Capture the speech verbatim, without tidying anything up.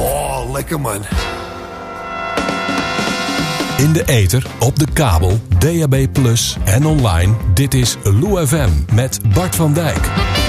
Oh, lekker man. In de ether, op de kabel, D A B plus, en online. Dit is Lou F M met Bart van Dijk.